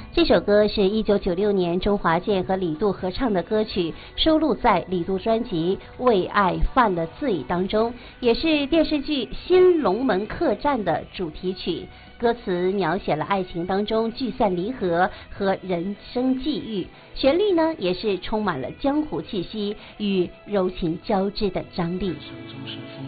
这首歌是1996年周华健和李杜合唱的歌曲，收录在李杜专辑《为爱犯了罪》当中，也是电视剧《新龙门客栈》的主题曲。歌词描写了爱情当中聚散离合和人生际遇，旋律呢也是充满了江湖气息与柔情交织的张力。